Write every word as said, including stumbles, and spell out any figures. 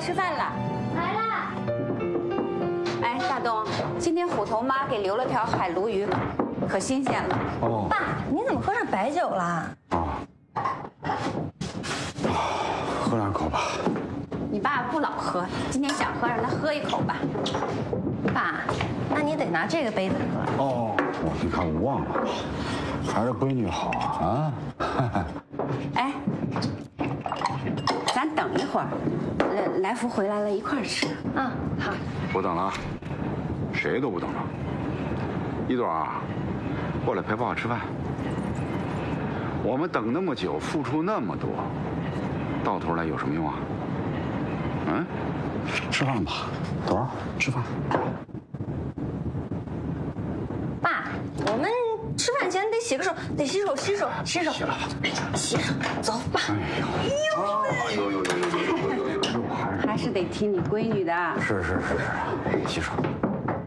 吃饭了。 来啦！ 哎，大东，今天虎头妈给留了条海鲈鱼，可新鲜了。 哦。 爸，你怎么喝上白酒了？ 啊。喝两口吧。 你爸不老喝，今天想喝，让他喝一口吧。 爸，那你得拿这个杯子喝。 哦，我你看我忘了，还是闺女好啊。啊哎，咱等一会儿，来来福回来了，一块儿吃。 啊，好。 不等了，谁都不等了。一朵啊，过来陪爸爸吃饭。我们等那么久，付出那么多，到头来有什么用啊？嗯，吃饭吧，朵儿，吃饭。 爸，我们吃饭前得洗个手，得洗手，洗手，洗手。 洗了， 洗手，走吧。 哎呦，哎呦呦呦呦呦呦呦呦， 还是得听你闺女的。 是是是是，洗手。